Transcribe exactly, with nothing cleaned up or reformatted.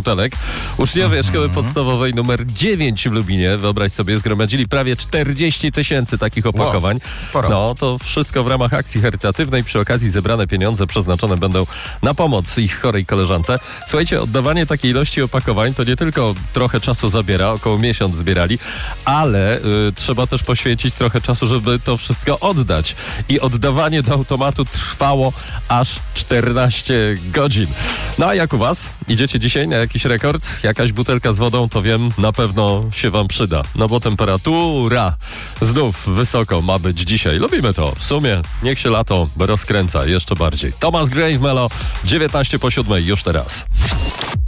butelek. Uczniowie szkoły podstawowej numer dziewięć w Lubinie, wyobraź sobie, zgromadzili prawie czterdzieści tysięcy takich opakowań. Wow, sporo. No, to wszystko w ramach akcji charytatywnej. Przy okazji zebrane pieniądze przeznaczone będą na pomoc ich chorej koleżance. Słuchajcie, oddawanie takiej ilości opakowań to nie tylko trochę czasu zabiera, około miesiąc zbierali, ale y, trzeba też poświęcić trochę czasu, żeby to wszystko oddać. I oddawanie do automatu trwało aż czternaście godzin. No a jak u was? Idziecie dzisiaj na jakiś rekord? Jakaś butelka z wodą, to wiem, na pewno się wam przyda. No bo temperatura znów wysoko ma być dzisiaj. Lubimy to. W sumie niech się lato rozkręca jeszcze bardziej. Thomas Gray w Melo, dziewiętnaście po siódmej, już teraz.